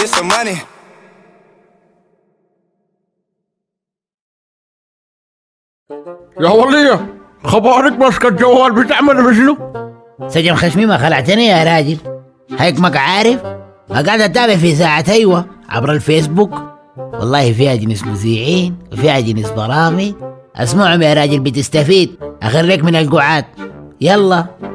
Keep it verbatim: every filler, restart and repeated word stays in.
يا ولية خبارك ماسكة الجوال بتعمل بشنو؟ سجن خشمي ما خلعتني يا راجل، هيك عارف قاعد اتابع في ساعة ايوه عبر الفيسبوك، والله فيها جنس مذيعين وفيها جنس برامج، اسمعهم يا راجل بتستفيد، اخريك من القعاد. يلا